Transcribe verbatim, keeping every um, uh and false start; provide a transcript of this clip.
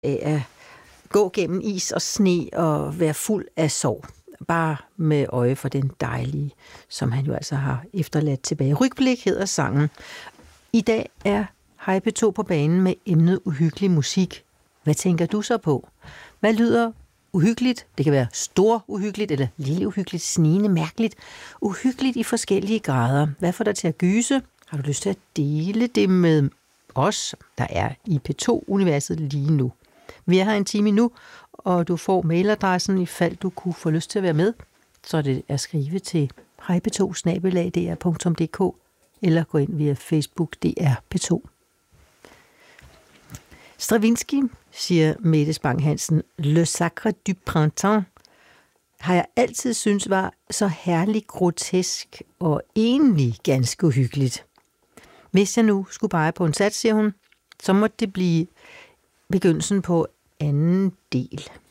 af at gå gennem is og sne og være fuld af sorg. Bare med øje for den dejlige, som han jo altså har efterladt tilbage. Rygblik hedder sangen. I dag er Hej P to på banen med emnet uhyggelig musik. Hvad tænker du så på? Hvad lyder uhyggeligt? Det kan være stor uhyggeligt eller lille uhyggeligt, snigende, mærkeligt. Uhyggeligt i forskellige grader. Hvad får dig til at gyse? Har du lyst til at dele det med os, der er i P to-universet lige nu? Vi har en time nu, og du får mailadressen, i fald du kunne få lyst til at være med. Så det er skrive til hej p to snabel-a d r punktum d k eller gå ind via Facebook D R P to. Stravinsky, siger Mette Spang Hansen, Le Sacre du Printemps, har jeg altid syntes var så herligt grotesk og egentlig ganske uhyggeligt. Hvis jeg nu skulle pege på en sats, siger hun, så må det blive begyndelsen på anden del.